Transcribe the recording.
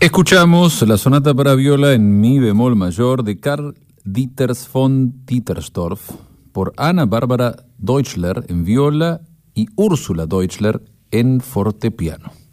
Escuchamos la sonata para viola en mi bemol mayor de Karl Dieters von Dittersdorf por Anna Barbara Deutschler en viola y Úrsula Deutschler en fortepiano.